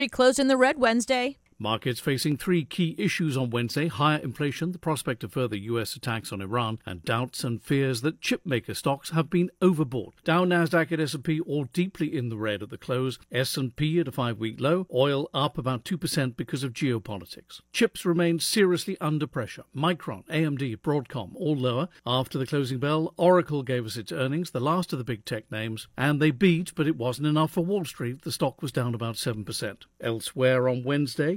It closed in the red Wednesday. Markets facing three key issues on Wednesday: higher inflation, the prospect of further U.S. attacks on Iran, and doubts and fears that chipmaker stocks have been overbought. Dow, Nasdaq and S&P all deeply in the red at the close. S&P at a 5-week low. Oil up about 2% because of geopolitics. Chips remain seriously under pressure. Micron, AMD, Broadcom all lower. After the closing bell, Oracle gave us its earnings, the last of the big tech names, and they beat, but it wasn't enough for Wall Street. The stock was down about 7%. Elsewhere on Wednesday,